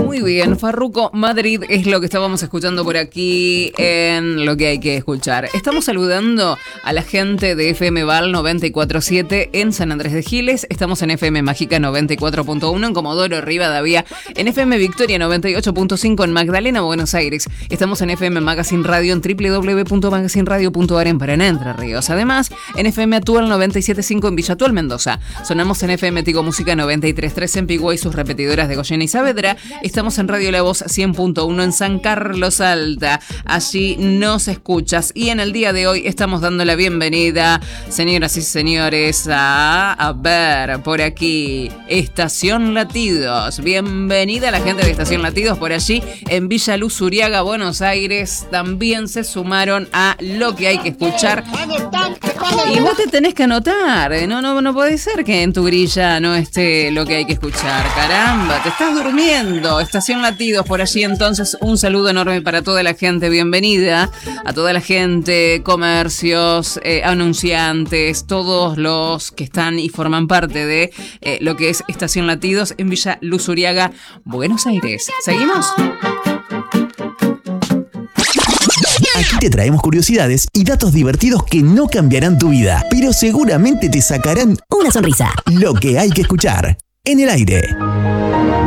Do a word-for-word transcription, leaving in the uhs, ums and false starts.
Muy bien, Farruko Madrid es lo que estábamos escuchando por aquí en Lo que hay que escuchar. Estamos saludando a la gente de F M Val noventa y cuatro punto siete en San Andrés de Giles. Estamos en F M Mágica noventa y cuatro punto uno en Comodoro Rivadavia. En F M Victoria noventa y ocho punto cinco en Magdalena, Buenos Aires. Estamos en F M Magazine Radio en doble u doble u doble u punto magazine radio punto a r en Paraná, Entre Ríos. Además, en F M Actual noventa y siete punto cinco en Villa Actual, Mendoza. Sonamos en F M Tigo Música noventa y tres punto tres en Pigüey y sus repetidoras de Goyena y Saavedra. Estamos en Radio La Voz cien punto uno en San Carlos Alta. Allí nos escuchas. Y en el día de hoy estamos dando la bienvenida, señoras y señores, a, a ver, por aquí, Estación Latidos. Bienvenida a la gente de Estación Latidos por allí en Villa Luz Uriaga, Buenos Aires. También se sumaron a Lo que hay que escuchar. Y vos te tenés que anotar. No, no, no puede ser que en tu grilla no esté Lo que hay que escuchar. Caramba, te estás durmiendo. Estación Latidos por allí. Entonces, un saludo enorme para toda la gente. Bienvenida a toda la gente, comercios, eh, anunciantes, todos los que están y forman parte de eh, lo que es Estación Latidos en Villa Luz Uriaga, Buenos Aires. ¿Seguimos? Aquí te traemos curiosidades y datos divertidos que no cambiarán tu vida, pero seguramente te sacarán una sonrisa. Lo que hay que escuchar en el aire.